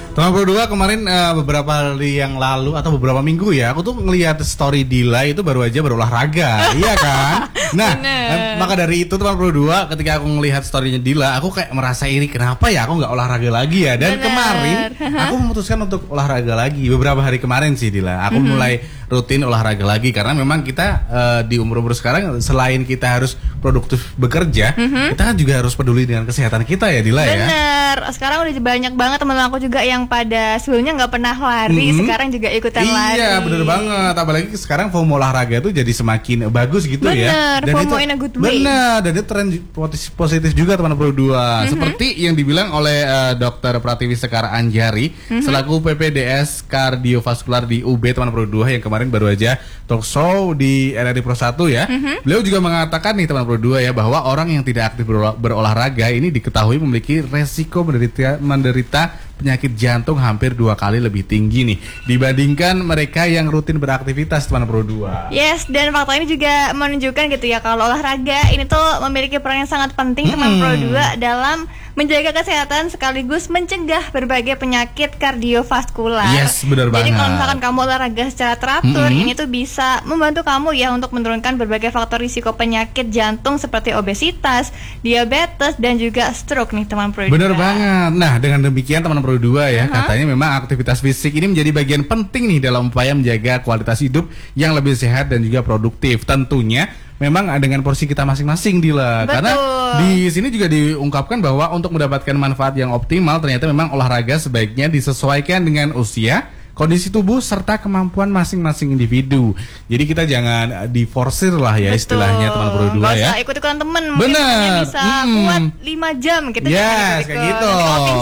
Teman Pro 2 kemarin beberapa hari yang lalu atau beberapa minggu ya, aku tuh ngelihat story Dila itu baru aja berolahraga, iya kan? Nah, maka dari itu Teman Pro 2 ketika aku ngelihat storynya Dila, aku kayak merasa iri, kenapa ya aku nggak olahraga lagi ya? Dan kemarin aku memutuskan untuk olahraga lagi beberapa hari kemarin sih Dila. Aku mulai rutin olahraga lagi karena memang kita di umur-umur sekarang selain kita harus produktif bekerja, kita kan juga harus peduli dengan kesehatan kita ya Dila ya. Bener, sekarang udah banyak banget teman aku juga yang pada sebelumnya nggak pernah lari, sekarang juga ikutan lari. Iya, bener banget. Apalagi sekarang FOMO olahraga itu jadi semakin bagus gitu ya. Dan FOMO in a good way. Bener, dan itu tren positif juga Teman Pro 2. Seperti yang dibilang oleh Dr. Pratiwi Sekar Anjari selaku PPDS Kardiovaskular di UB Teman Pro 2 yang kemarin baru aja talk show di RRI Pro 1 ya. Beliau juga mengatakan nih Teman Pro 2 ya, bahwa orang yang tidak aktif berolahraga ini diketahui memiliki resiko menderita penyakit jantung hampir 2 kali lebih tinggi nih dibandingkan mereka yang rutin beraktivitas Teman Pro 2. Yes, dan fakta ini juga menunjukkan gitu ya kalau olahraga ini tuh memiliki peran yang sangat penting Teman Pro 2 dalam menjaga kesehatan sekaligus mencegah berbagai penyakit kardiovaskular. Yes, benar banget. Jadi kalau misalkan kamu olahraga secara teratur, ini tuh bisa membantu kamu ya untuk menurunkan berbagai faktor risiko penyakit jantung seperti obesitas, diabetes, dan juga stroke nih Teman Pro 2. Benar banget. Nah, dengan demikian Teman Pro 2 ya, katanya memang aktivitas fisik ini menjadi bagian penting nih dalam upaya menjaga kualitas hidup yang lebih sehat dan juga produktif. Tentunya memang dengan porsi kita masing-masing Dila. Betul. Karena di sini juga diungkapkan bahwa untuk mendapatkan manfaat yang optimal ternyata memang olahraga sebaiknya disesuaikan dengan usia, kondisi tubuh serta kemampuan masing-masing individu. Jadi kita jangan diforsir lah ya. Betul. Istilahnya Teman Pro 2 ya. Gak usah ikut-ikutan temen. Bener. Bisa kuat 5 jam kita. Yes, kayak gitu.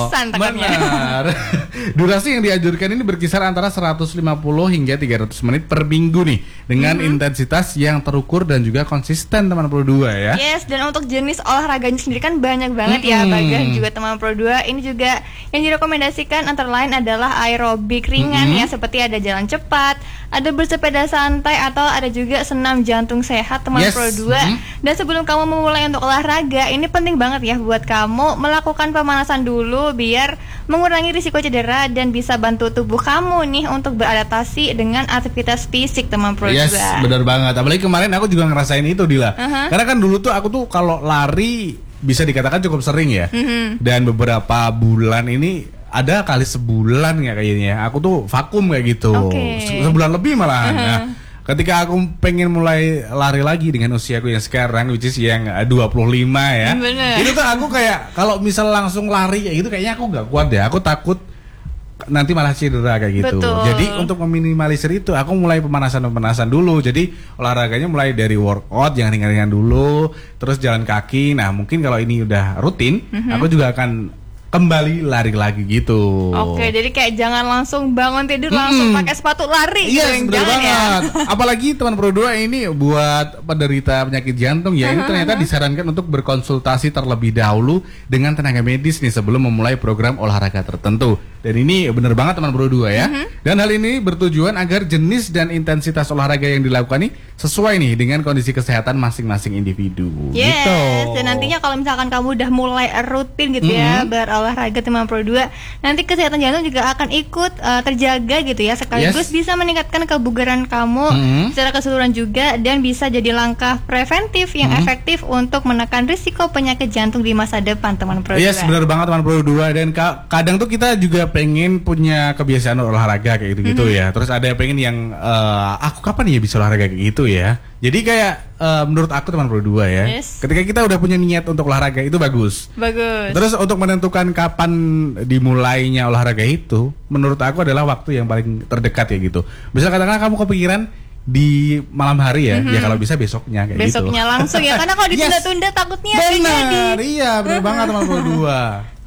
Benar. Durasi yang dianjurkan ini berkisar antara 150 hingga 300 menit per minggu nih, dengan intensitas yang terukur dan juga konsisten Teman Pro 2 ya. Yes, dan untuk jenis olahraganya sendiri kan banyak banget ya Bagas juga Teman Pro 2. Ini juga yang direkomendasikan antara lain adalah aerobik ringan ya, seperti ada jalan cepat, ada bersepeda santai, atau ada juga senam jantung sehat Teman Pro 2. Dan sebelum kamu memulai untuk olahraga, ini penting banget ya buat kamu melakukan pemanasan dulu biar mengurangi risiko cedera dan bisa bantu tubuh kamu nih untuk beradaptasi dengan aktivitas fisik Teman Pro 2. Yes, benar banget. Apalagi kemarin aku juga ngerasain itu Dila. Karena kan dulu tuh aku tuh kalau lari bisa dikatakan cukup sering ya. Dan beberapa bulan ini ada kali sebulan ya kayaknya aku tuh vakum kayak gitu. Sebulan lebih malahan. Nah, ketika aku pengen mulai lari lagi dengan usiaku yang sekarang, which is yang 25 ya. Itu tuh aku kayak kalau misal langsung lari kayak gitu kayaknya aku gak kuat ya. Aku takut nanti malah cedera kayak gitu. Betul. Jadi untuk meminimalisir itu aku mulai pemanasan dulu. Jadi olahraganya mulai dari workout yang ringan-ringan dulu, terus jalan kaki. Nah, mungkin kalau ini udah rutin, aku juga akan kembali lari lagi gitu. Oke, jadi kayak jangan langsung bangun tidur langsung pakai sepatu lari. Iya, benar banget. Apalagi Teman Pro 2 ini buat penderita penyakit jantung ya, ini ternyata disarankan untuk berkonsultasi terlebih dahulu dengan tenaga medis nih sebelum memulai program olahraga tertentu. Dan ini benar banget Teman Pro 2 ya. Dan hal ini bertujuan agar jenis dan intensitas olahraga yang dilakukan nih sesuai nih dengan kondisi kesehatan masing-masing individu. Yes, gitu. Dan nantinya kalau misalkan kamu udah mulai rutin gitu ya berolahraga Teman Pro 2, nanti kesehatan jantung juga akan ikut terjaga gitu ya, sekaligus bisa meningkatkan kebugaran kamu secara keseluruhan juga, dan bisa jadi langkah preventif yang efektif untuk menekan risiko penyakit jantung di masa depan Teman Pro 2. Yes, benar banget Teman Pro 2. Dan kadang tuh kita juga pengen punya kebiasaan olahraga kayak gitu-gitu ya. Terus ada yang pengen yang aku kapan ya bisa olahraga kayak gitu ya. Jadi kayak menurut aku Teman Pro 2 ya, ketika kita udah punya niat untuk olahraga itu bagus. Terus untuk menentukan kapan dimulainya olahraga itu, menurut aku adalah waktu yang paling terdekat ya gitu. Bisa katakan kamu kepikiran di malam hari ya, ya kalau bisa besoknya kayak gitu. Besoknya langsung ya, karena kalau ditunda-tunda takutnya benar, iya benar banget Teman Pro 2.